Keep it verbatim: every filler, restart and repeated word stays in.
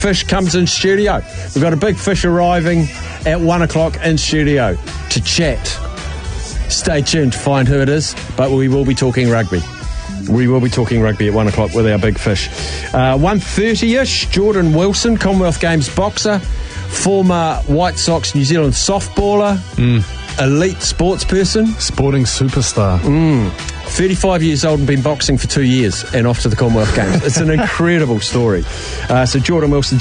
Fish comes in studio. We've got a big fish arriving at one o'clock in studio to chat. Stay tuned to find who it is, but we will be talking rugby. We will be talking rugby at one o'clock with our big fish. Uh, one thirty-ish, Jordan Wilson, Commonwealth Games boxer, former White Sox New Zealand softballer, mm. elite sports person. Sporting superstar. Mm. thirty-five years old and been boxing for two years and off to the Commonwealth Games. It's an incredible story. Uh, so Jordan Wilson